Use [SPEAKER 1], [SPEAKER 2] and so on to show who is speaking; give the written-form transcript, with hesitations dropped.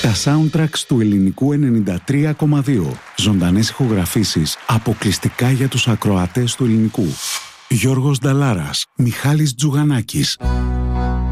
[SPEAKER 1] Τα soundtracks του ελληνικού 93,2. Ζωντανές ηχογραφήσεις αποκλειστικά για τους ακροατές του ελληνικού. Γιώργος Νταλάρας, Μιχάλης Τζουγανάκης.